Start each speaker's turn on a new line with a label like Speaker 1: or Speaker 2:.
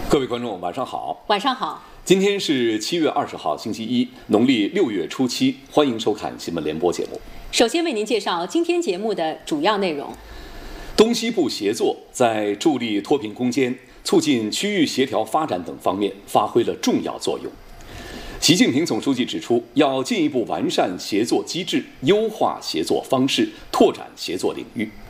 Speaker 1: 各位观众，晚上好。
Speaker 2: 晚上好。
Speaker 1: 今天是7月20号，星期一，农历6月初7，欢迎收看新闻联播节目。
Speaker 2: 首先为您介绍今天节目的主要内容。
Speaker 1: 东西部协作在助力脱贫攻坚、促进区域协调发展等方面发挥了重要作用。习近平总书记指出，要进一步完善协作机制，优化协作方式，拓展协作领域。